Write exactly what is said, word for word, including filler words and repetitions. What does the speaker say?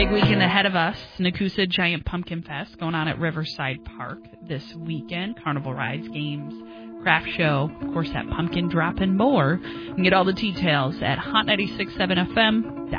Big weekend ahead of us. Nakusa Giant Pumpkin Fest going on at Riverside Park this weekend. Carnival rides, games, craft show, of course, that pumpkin drop and more. You can get all the details at hot nine six seven F M dot com.